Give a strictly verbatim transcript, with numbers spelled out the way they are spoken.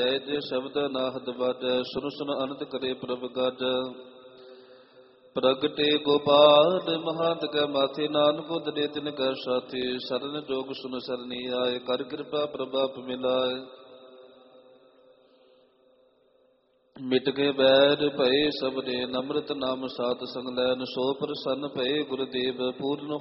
ਜੈ ਜੈ ਸ਼ਬਦ ਨਾਹਦ ਵਾਜੈ, ਸੁਨ ਸੁਨ ਅਨੰਦ ਕਰੇ ਪ੍ਰਭ ਗਾਜ। ਪ੍ਰਗਟੇ ਗੋਪਾਲ ਮਹੰਤ ਕੈ ਮਾਥੇ, ਨਾਨਕ ਉਦਰੇ ਤਿਨ ਕੈ ਸਾਥੀ। ਸਰਨ ਜੋਗ ਸੁਨ ਸਰਨੀ ਆਏ, ਕਰ ਕਿਰਪਾ ਪ੍ਰਭ ਆਪ ਮਿਲਾਏ। ਮਿਟ ਗਏ ਬੈਰ ਭਏ ਸਭ ਦੇ, ਨਮਰਤ ਨਾਮ ਸਾਧ ਸੰਗ ਲੈਨ। ਸੋ ਪ੍ਰਸੰਨ ਭਏ ਗੁਰਦੇਵ, ਪੂਰਨ